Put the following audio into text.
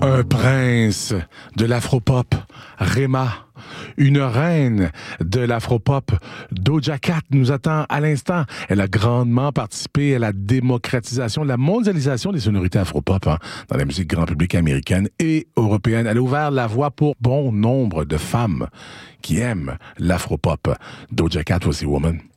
Un prince de l'afropop, Rema. Une reine de l'afropop, Doja Cat, nous attend à l'instant. Elle a grandement participé à la démocratisation, la mondialisation des sonorités afropop dans la musique grand public américaine et européenne. Elle a ouvert la voie pour bon nombre de femmes qui aiment l'afropop. Doja Cat was a woman.